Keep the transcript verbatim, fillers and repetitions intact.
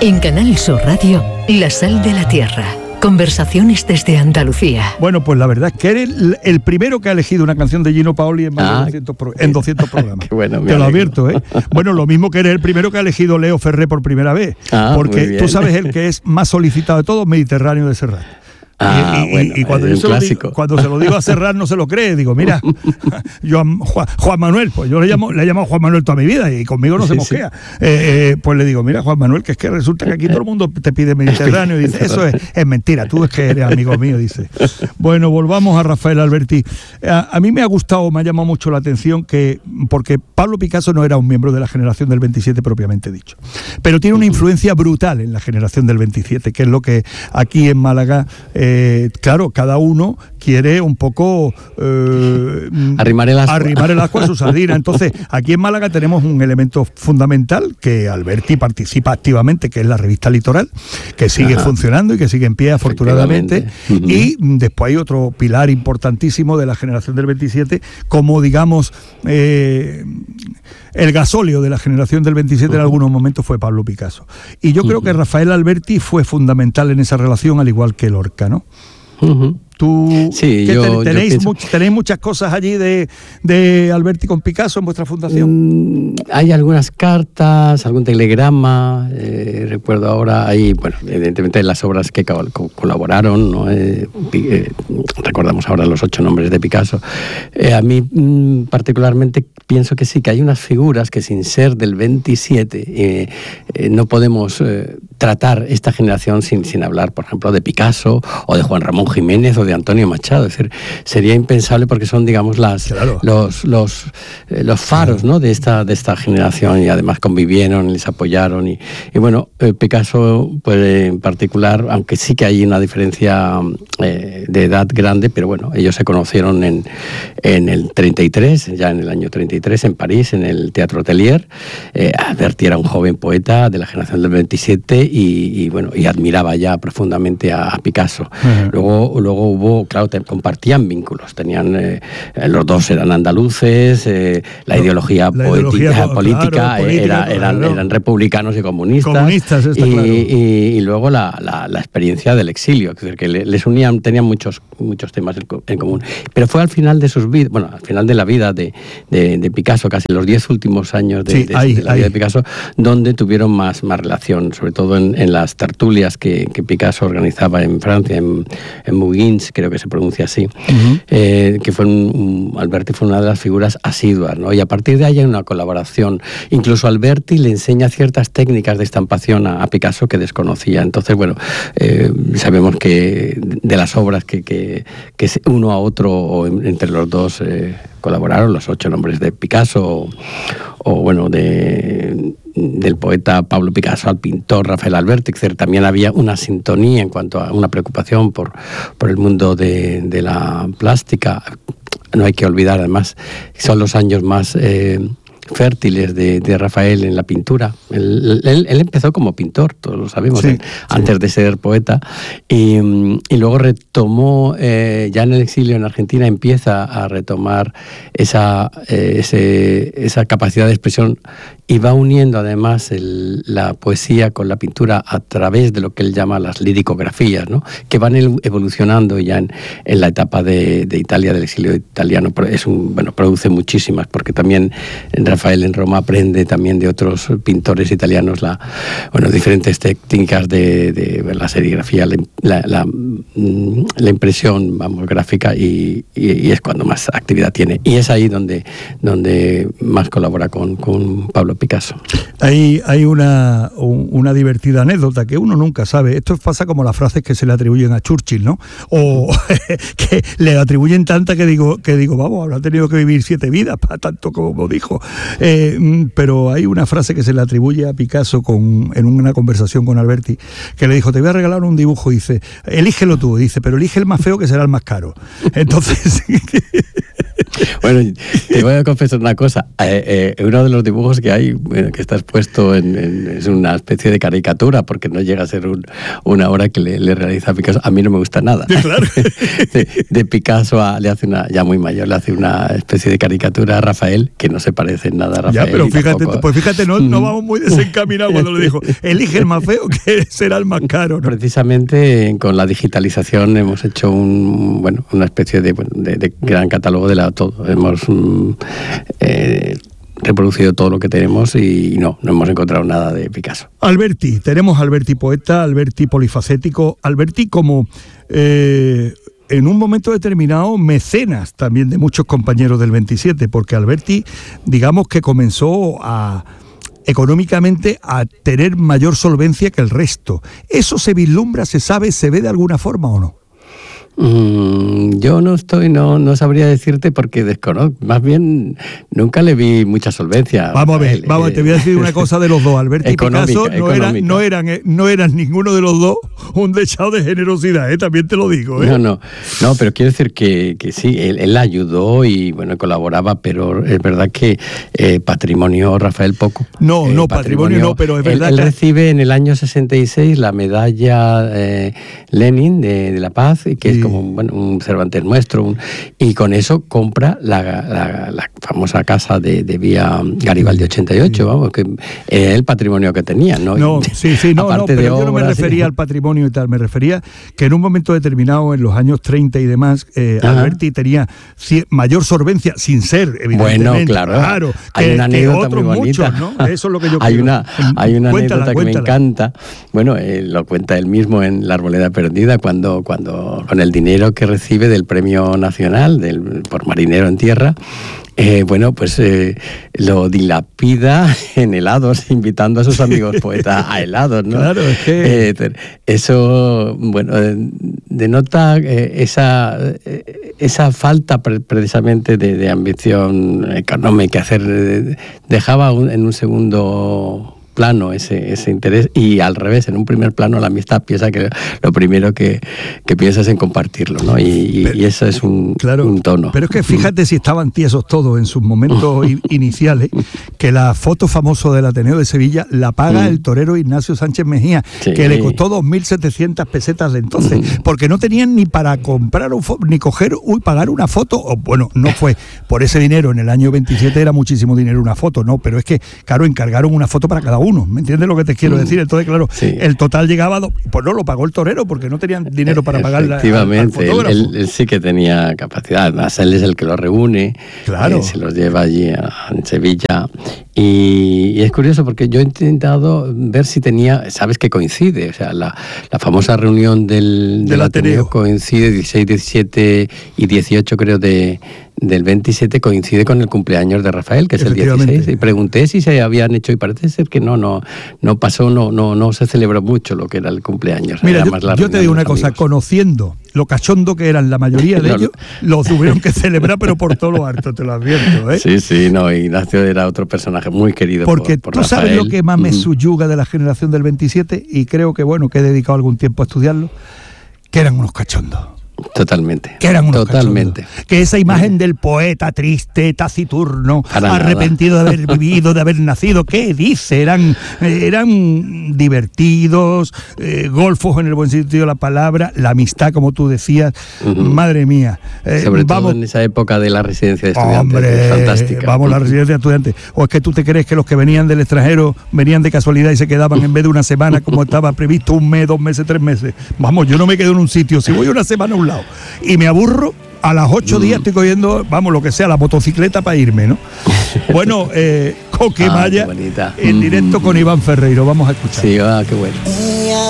En Canal Sur Radio, La Sal de la Tierra. Conversaciones desde Andalucía. Bueno, pues la verdad es que eres el, el primero que ha elegido una canción de Gino Paoli en, más ah, de doscientos, pro, en doscientos programas. Qué bueno, te lo advierto, ¿eh? Bueno, lo mismo que eres el primero que ha elegido Leo Ferré por primera vez. Ah, porque tú sabes el que es más solicitado de todos, Mediterráneo de Serrat. Ah, y, y, bueno, y cuando, yo se lo digo, cuando se lo digo a Serrat no se lo cree, digo, mira, yo Juan, Juan Manuel, pues yo le llamo, le he llamado Juan Manuel toda mi vida y conmigo no sí, se mosquea. Sí. Eh, eh, pues le digo, mira, Juan Manuel, que es que resulta que aquí todo el mundo te pide Mediterráneo, y dice, eso es, es mentira, tú es que eres amigo mío, dice. Bueno, volvamos a Rafael Alberti. A, a mí me ha gustado, me ha llamado mucho la atención que, porque Pablo Picasso no era un miembro de la generación del veintisiete propiamente dicho, pero tiene una influencia brutal en la generación del veintisiete, que es lo que aquí en Málaga, eh, claro, cada uno quiere un poco eh, arrimar el ascua. arrimar el ascua a su sardina. Entonces, aquí en Málaga tenemos un elemento fundamental que Alberti participa activamente, que es la revista Litoral, que sigue Ajá. funcionando y que sigue en pie, afortunadamente. Uh-huh. Y después hay otro pilar importantísimo de la generación del veintisiete, como digamos, eh, el gasóleo de la generación del veintisiete uh-huh. en algunos momentos fue Pablo Picasso. Y yo uh-huh. creo que Rafael Alberti fue fundamental en esa relación, al igual que Lorca, ¿no? Uh-huh. Tú, sí, ¿qué yo, ten, tenéis, yo pienso... much, ¿Tenéis muchas cosas allí de, de Alberti con Picasso en vuestra fundación? Mm, hay algunas cartas, algún telegrama, eh, recuerdo ahora, hay, bueno, evidentemente las obras que co- co- colaboraron, ¿no? Eh, eh, recordamos ahora los ocho nombres de Picasso. Eh, a mí mm, particularmente pienso que sí, que hay unas figuras que sin ser del veintisiete eh, eh, no podemos eh, tratar esta generación sin, sin hablar, por ejemplo, de Picasso o de Juan Ramón Jiménez o de Antonio Machado. Es decir, sería impensable porque son, digamos, las claro. los los eh, los faros, ¿no? de esta de esta generación, y además convivieron, les apoyaron y, y bueno, eh, Picasso pues en particular, aunque sí que hay una diferencia eh, de edad grande, pero bueno, ellos se conocieron en en el treinta y tres, ya en el año treinta y tres en París, en el Teatro Atelier. Eh, Alberti era un joven poeta de la generación del veintisiete y, y bueno, y admiraba ya profundamente a, a Picasso. Uh-huh. Luego luego hubo, claro, te, compartían vínculos, tenían eh, los dos eran andaluces, eh, la no, ideología, la poética, ideología política, claro, política era, eran, claro. eran republicanos y comunistas, comunistas está y, claro. y, y luego la, la, la experiencia del exilio, es decir, que les unían, tenían muchos muchos temas en, en común, pero fue al final de sus vidas, bueno, al final de la vida de, de, de Picasso, casi los diez últimos años de, sí, de, ahí, de la ahí. vida de Picasso, donde tuvieron más, más relación, sobre todo en, en las tertulias que, que Picasso organizaba en Francia, en, en Mougins, creo que se pronuncia así, uh-huh. eh, que fue un, un, Alberti fue una de las figuras asiduas, ¿no? Y a partir de ahí hay una colaboración. Incluso Alberti le enseña ciertas técnicas de estampación a, a Picasso que desconocía. Entonces, bueno, eh, sabemos que de las obras que, que, que uno a otro o entre los dos eh, colaboraron, los ocho nombres de Picasso o, o bueno, de... del poeta Pablo Picasso al pintor Rafael Alberti. También había una sintonía en cuanto a una preocupación por, por el mundo de, de la plástica. No hay que olvidar, además, son los años más eh, fértiles de, de Rafael en la pintura. Él, él, él empezó como pintor, todos lo sabemos, sí, él, sí. antes de ser poeta, y, y luego retomó, eh, ya en el exilio en Argentina, empieza a retomar esa, eh, ese, esa capacidad de expresión, y va uniendo además el, la poesía con la pintura a través de lo que él llama las liricografías, ¿no? Que van evolucionando ya en, en la etapa de, de Italia, del exilio italiano. Es un, bueno, produce muchísimas, porque también Rafael en Roma aprende también de otros pintores italianos la, bueno, diferentes técnicas de, de la serigrafía, la, la, la, la impresión, vamos, gráfica, y, y, y es cuando más actividad tiene. Y es ahí donde, donde más colabora con, con Pablo Picasso. Hay, hay una, una divertida anécdota que uno nunca sabe. Esto pasa como las frases que se le atribuyen a Churchill, ¿no? O que le atribuyen tantas que digo, que digo, vamos, habrá tenido que vivir siete vidas para tanto como dijo. Eh, pero hay una frase que se le atribuye a Picasso con, en una conversación con Alberti, que le dijo, te voy a regalar un dibujo, y dice, elígelo elígelo tú. Dice, pero elige el más feo que será el más caro. Entonces... Bueno, te voy a confesar una cosa. Eh, eh, uno de los dibujos que hay, eh, que está expuesto en, en, es una especie de caricatura, porque no llega a ser un, una obra que le, le realiza Picasso. A mí no me gusta nada. Sí, claro. de, de Picasso a, le hace una, ya muy mayor, le hace una especie de caricatura a Rafael, que no se parece en nada a Rafael. Ya, pero fíjate, tampoco... pues fíjate, no, no vamos muy desencaminados cuando le dijo, elige el más feo que será el más caro, ¿no? Precisamente con la digitalización hemos hecho un, bueno, una especie de, de, de gran catálogo de la todo. Hemos mm, eh, reproducido todo lo que tenemos y no, no hemos encontrado nada de Picasso. Alberti, tenemos Alberti poeta, Alberti polifacético, Alberti como eh, en un momento determinado mecenas también de muchos compañeros del veintisiete, porque Alberti, digamos que comenzó a económicamente a tener mayor solvencia que el resto. ¿Eso se vislumbra, se sabe, se ve de alguna forma o no? Mm, yo no estoy, no, no sabría decirte porque desconozco. Más bien, nunca le vi mucha solvencia. Vamos a ver, él, vamos, eh, te voy a decir una cosa de los dos. Alberti y Picasso no eran, no, eran, no eran ninguno de los dos un dechado de generosidad, ¿eh? También te lo digo. ¿eh? No, no, no, pero quiero decir que, que sí, él, él ayudó y bueno, colaboraba, pero es verdad que eh, patrimonio Rafael poco. No, eh, no, patrimonio, patrimonio no, pero es verdad él, que... Él recibe en el año sesenta y seis la medalla eh, Lenin de, de la Paz, que sí. es como bueno, un Cervantes nuestro, un, y con eso compra la, la, la famosa casa de, de Vía Garibaldi ochenta y ocho, sí. vamos, que era el patrimonio que tenía, ¿no? No, sí, sí, no, no, pero yo no me refería sí. al patrimonio y tal, me refería que en un momento determinado, en los años treinta y demás, eh, Alberti tenía mayor solvencia, sin ser, evidentemente. Bueno, claro, claro hay que, una anécdota que muy bonita. Muchos, ¿no? Eso es lo que yo hay quiero. Una, hay una cuéntala, anécdota cuéntala. que me encanta, bueno, eh, lo cuenta él mismo en La Arboleda Perdida, cuando, cuando con el dinero que recibe del Premio Nacional del, por Marinero en Tierra, eh, bueno, pues eh, lo dilapida en helados, invitando a sus amigos poetas a helados, ¿no? Claro, es que... Eh, eso, bueno, eh, denota eh, esa, eh, esa falta pre- precisamente de, de ambición económica, hacer, eh, dejaba un, en un segundo plano ese, ese interés y al revés, en un primer plano la amistad piensa que lo primero que, que piensas es en compartirlo, ¿no? Y, y, pero, y eso es un, claro, un tono. Pero es que fíjate si estaban tiesos todos en sus momentos iniciales, que la foto famosa del Ateneo de Sevilla la paga mm. el torero Ignacio Sánchez Mejía, sí. que le costó dos mil setecientas pesetas de entonces, mm. porque no tenían ni para comprar un fo- ni coger y pagar una foto, o bueno, no fue por ese dinero, en el año veintisiete era muchísimo dinero una foto, no, pero es que, claro, encargaron una foto para cada uno, ¿me entiendes lo que te quiero decir? Entonces, claro, sí. el total llegaba, a, pues no lo pagó el torero porque no tenían dinero para pagar la, efectivamente, al, al él, él, él sí que tenía capacidad, además él es el que lo reúne, claro. eh, se los lleva allí a, en Sevilla y, y es curioso porque yo he intentado ver si tenía, sabes que coincide, o sea, la, la famosa reunión del, del, del Ateneo. Ateneo coincide dieciséis, diecisiete y dieciocho creo de del veintisiete coincide con el cumpleaños de Rafael, que es el dieciséis, y pregunté si se habían hecho y parece ser que no, no, no pasó, no, no, no se celebró mucho lo que era el cumpleaños. Mira, era yo, más la yo te digo una cosa, amigos. Conociendo lo cachondo que eran la mayoría de no, ellos, lo tuvieron que celebrar, pero por todo lo harto, te lo advierto, ¿eh? Sí, sí, no, Ignacio era otro personaje muy querido porque por, por tú Rafael. Sabes lo que más me subyuga de la generación del veintisiete, y creo que, bueno, que he dedicado algún tiempo a estudiarlo, que eran unos cachondos. Totalmente. Que eran unos Totalmente. Cachondos. Que esa imagen del poeta triste, taciturno, Para arrepentido nada. de haber vivido, de haber nacido, ¿qué dice? Eran, eran divertidos, eh, golfos en el buen sentido de la palabra, la amistad, como tú decías, uh-huh. madre mía. Eh, Sobre vamos, todo en esa época de la residencia de estudiantes. Hombre, fantástica. Vamos, la residencia de estudiantes. ¿O es que tú te crees que los que venían del extranjero venían de casualidad y se quedaban en vez de una semana como estaba previsto, un mes, dos meses, tres meses? Vamos, yo no me quedo en un sitio. Si voy una semana a un lado y me aburro, a las ocho días estoy cogiendo, vamos, lo que sea, la motocicleta para irme, ¿no? Bueno, eh, Coquemaya, ah, en directo con Iván Ferreiro, vamos a escuchar. Sí, ah, qué bueno.